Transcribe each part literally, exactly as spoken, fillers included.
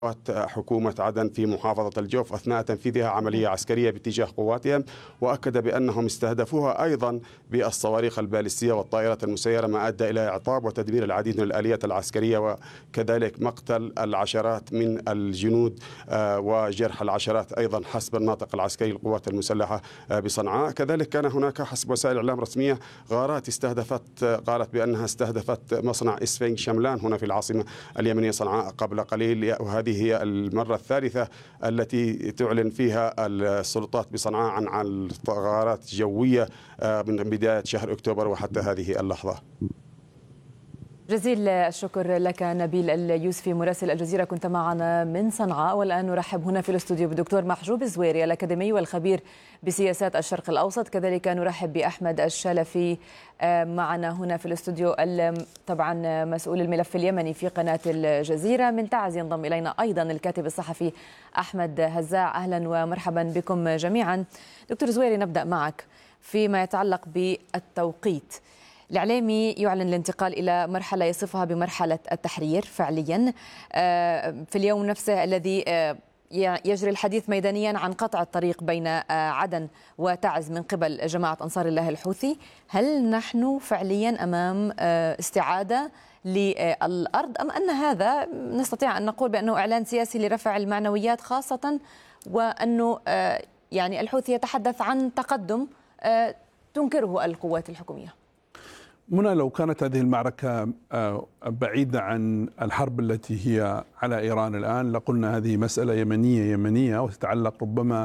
حكومة عدن في محافظة الجوف أثناء تنفيذها عملية عسكرية باتجاه قواتهم، وأكد بأنهم استهدفوها أيضا بالصواريخ البالستية والطائرات المسيرة، ما أدى إلى إعطاب وتدمير العديد من الآليات العسكرية وكذلك مقتل العشرات من الجنود وجرح العشرات أيضا حسب الناطق العسكري للقوات المسلحة بصنعاء. كذلك كان هناك حسب وسائل إعلام رسمية غارات استهدفت قالت بأنها استهدفت مصنع إسفنج شملان هنا في العاصمة اليمنية صنعاء قبل قليل، وهذه هي المرة الثالثة التي تعلن فيها السلطات بصنعاء عن الغارات جوية من بداية شهر أكتوبر وحتى هذه اللحظة. جزيل الشكر لك نبيل اليوسفي مراسل الجزيرة، كنت معنا من صنعاء. والآن نرحب هنا في الاستوديو بالدكتور محجوب الزويري الأكاديمي والخبير بسياسات الشرق الأوسط، كذلك نرحب بأحمد الشلفي معنا هنا في الاستوديو، طبعا مسؤول الملف اليمني في قناة الجزيرة. من تعز ينضم إلينا أيضا الكاتب الصحفي أحمد هزاع. أهلا ومرحبا بكم جميعا. دكتور زويري، نبدأ معك فيما يتعلق بالتوقيت. الإعلامي يعلن الانتقال إلى مرحلة يصفها بمرحلة التحرير فعليا في اليوم نفسه الذي يجري الحديث ميدانيا عن قطع الطريق بين عدن وتعز من قبل جماعة أنصار الله الحوثي. هل نحن فعليا أمام استعادة للأرض، أم أن هذا نستطيع أن نقول بأنه إعلان سياسي لرفع المعنويات، خاصة وأنه يعني الحوثي يتحدث عن تقدم تنكره القوات الحكومية؟ منى، لو كانت هذه المعركة بعيدة عن الحرب التي هي على إيران الآن لقلنا هذه مسألة يمنية يمنية وتتعلق ربما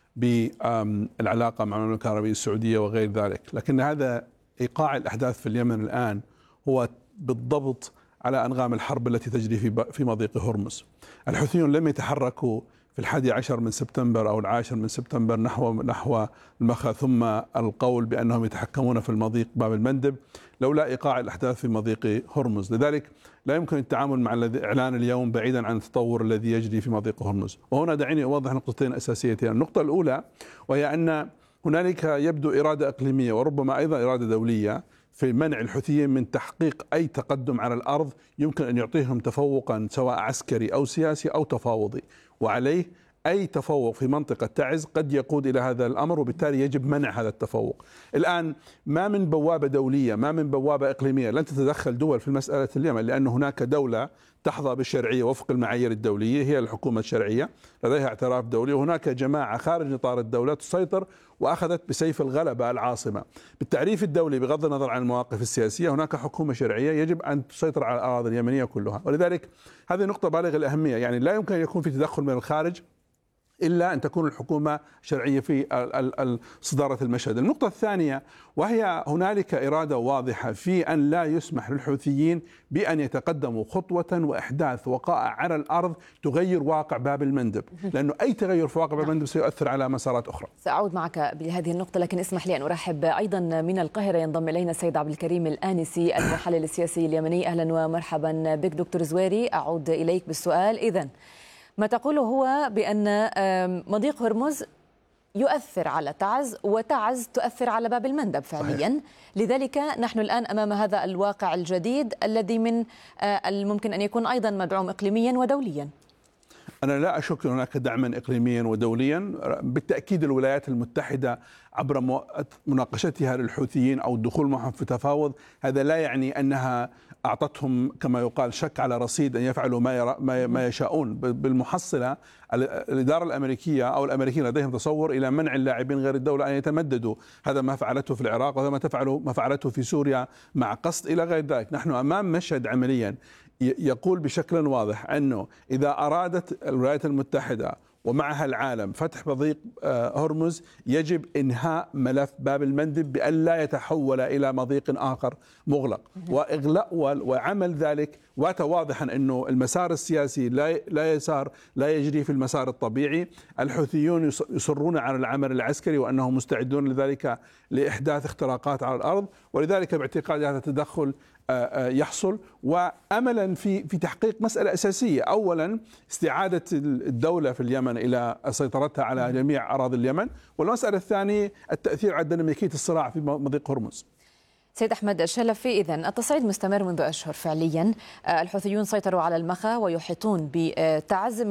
بالعلاقة مع المملكة العربية السعودية وغير ذلك، لكن هذا إيقاع الأحداث في اليمن الآن هو بالضبط على أنغام الحرب التي تجري في في مضيق هرمز. الحوثيون لم يتحركوا في الحادي عشر من سبتمبر أو العاشر من سبتمبر نحو نحو المخا، ثم القول بأنهم يتحكمون في المضيق باب المندب لولا إيقاع الأحداث في مضيق هرمز. لذلك لا يمكن التعامل مع الإعلان اليوم بعيدا عن التطور الذي يجري في مضيق هرمز. وهنا دعيني أوضح نقطتين أساسيتين. النقطة الأولى وهي أن هنالك يبدو إرادة إقليمية وربما أيضا إرادة دولية في منع الحوثيين من تحقيق أي تقدم على الأرض يمكن أن يعطيهم تفوقا سواء عسكري أو سياسي أو تفاوضي، وعليه أي تفوق في منطقة تعز قد يقود إلى هذا الأمر، وبالتالي يجب منع هذا التفوق. الآن ما من بوابة دولية، ما من بوابة إقليمية لن تتدخل دول في مسألة اليمن، لأن هناك دولة تحظى بالشرعية وفق المعايير الدولية هي الحكومة الشرعية لديها اعتراف دولي، وهناك جماعة خارج نطاق الدولة تسيطر وأخذت بسيف الغلبة العاصمة. بالتعريف الدولي بغض النظر عن المواقف السياسية هناك حكومة شرعية يجب أن تسيطر على الأراضي اليمنية كلها، ولذلك هذه نقطة بالغة الأهمية. يعني لا يمكن أن يكون في تدخل من الخارج إلا أن تكون الحكومة شرعية في صدارة المشهد. النقطة الثانية وهي هنالك إرادة واضحة في أن لا يسمح للحوثيين بأن يتقدموا خطوة وإحداث وقائع على الأرض تغير واقع باب المندب، لأنه أي تغير في واقع باب المندب سيؤثر على مسارات أخرى. سأعود معك بهذه النقطة، لكن اسمح لي أن أرحب أيضا من القاهرة. ينضم إلينا السيد عبد الكريم الآنسي المحلل السياسي اليمني. أهلا ومرحبا بك دكتور زويري. أعود إليك بالسؤال. إذن ما تقوله هو بأن مضيق هرمز يؤثر على تعز وتعز تؤثر على باب المندب فعليا. صحيح. لذلك نحن الآن أمام هذا الواقع الجديد الذي من الممكن أن يكون أيضا مدعوم إقليميا ودوليا. أنا لا أشك أن هناك دعما إقليميا ودوليا. بالتأكيد الولايات المتحدة عبر مناقشتها للحوثيين أو الدخول معهم في تفاوض هذا لا يعني أنها أعطتهم كما يقال شك على رصيد أن يفعلوا ما, ما يشاءون. بالمحصلة الإدارة الأمريكية أو الأمريكيين لديهم تصور إلى منع اللاعبين غير الدولة أن يتمددوا. هذا ما فعلته في العراق وهذا ما تفعله ما فعلته في سوريا مع قصد إلى غير ذلك. نحن أمام مشهد عمليا يقول بشكل واضح أنه إذا أرادت الولايات المتحدة ومعها العالم فتح مضيق هرمز يجب إنهاء ملف باب المندب بأن لا يتحول إلى مضيق آخر مغلق، وإغلاق وعمل ذلك واضحا أنه المسار السياسي لا لا يسار لا يجري في المسار الطبيعي. الحوثيون يصرون على العمل العسكري وأنهم مستعدون لذلك لإحداث اختراقات على الأرض، ولذلك باعتقادي هذا التدخل يحصل، وأملا في في تحقيق مسألة أساسية. أولا استعادة الدولة في اليمن إلى سيطرتها على جميع أراضي اليمن، والمسألة الثانية التأثير على ديناميكية الصراع في مضيق هرمز. سيد أحمد الشلفي، إذن التصعيد مستمر منذ أشهر فعليا. الحوثيون سيطروا على المخا ويحيطون بتعز.